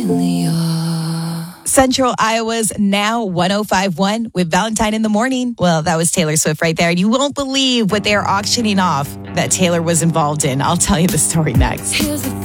Central Iowa's Now 105.1 with Valentine in the Morning. Well, that was Taylor Swift right there. And you won't believe what they're auctioning off that Taylor was involved in. I'll tell you the story next.